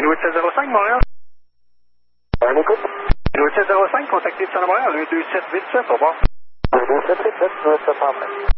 0705 Montréal. On écoute. 0705, contactez le Montréal, 2787, au revoir. 2787, je vais te parler.